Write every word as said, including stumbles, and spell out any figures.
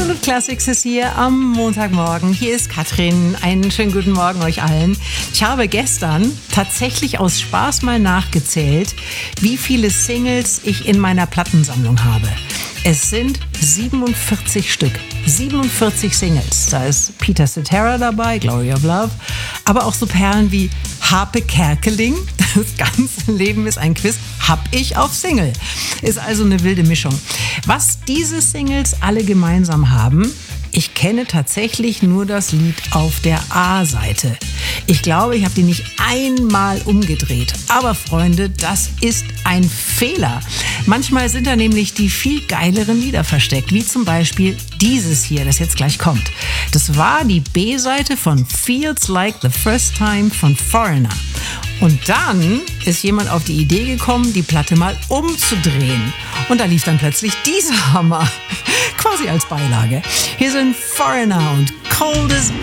Absolute Classics ist hier am Montagmorgen. Hier ist Katrin. Einen schönen guten Morgen euch allen. Ich habe gestern tatsächlich aus Spaß mal nachgezählt, wie viele Singles ich in meiner Plattensammlung habe. Es sind siebenundvierzig Stück. siebenundvierzig Singles. Da ist Peter Cetera dabei, Glory of Love, aber auch so Perlen wie Harpe Kerkeling, das ganze Leben ist ein Quiz, hab ich auf Single. Ist also eine wilde Mischung. Was diese Singles alle gemeinsam haben: ich kenne tatsächlich nur das Lied auf der A-Seite. Ich glaube, ich habe die nicht einmal umgedreht. Aber Freunde, das ist ein Fehler. Manchmal sind da nämlich die viel geileren Lieder versteckt, wie zum Beispiel dieses hier, das jetzt gleich kommt. Das war die B-Seite von Feels Like the First Time von Foreigner. Und dann ist jemand auf die Idee gekommen, die Platte mal umzudrehen. Und da lief dann plötzlich dieser Hammer, quasi als Beilage. Hier sind Foreigner und Cold as